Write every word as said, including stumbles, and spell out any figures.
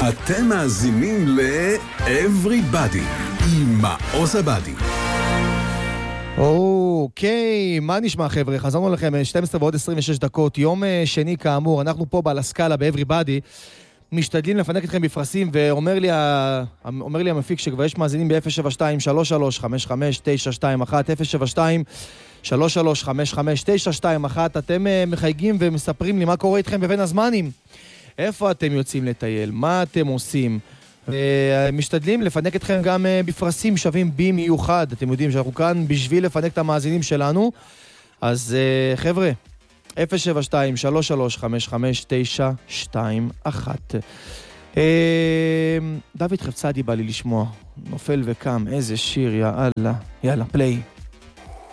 אתם מאזינים ל-Everybody עם מעוז עבדי. אוקיי, מה נשמע חבר'ה? חזרנו לכם שתים עשרה ועוד עשרים ושש דקות, יום שני כאמור, אנחנו פה באלסקאלה ב-Everybody, משתדלים לפנק אתכם בפרסים, ואומר לי, אומר לי המפיק שכבר יש מאזינים ב-אפס שבע שתיים שלוש שלוש חמש חמש תשע שתיים אחת, אפס שבע שתיים שלוש שלוש חמש חמש תשע שתיים אחת, אתם מחייגים ומספרים לי מה קורה איתכם בבין הזמנים. איפה אתם יוצאים לטייל? מה אתם עושים? משתדלים לפנק אתכם גם בפרסים שווים במיוחד. אתם יודעים שאנחנו כאן בשביל לפנק את המאזינים שלנו. אז חבר'ה, אפס שבע שתיים שלוש שלוש חמש חמש תשע שתיים אחת. דוד חפצדי בא לי לשמוע. נופל וקם, איזה שיר, יאללה. יאללה, פליי.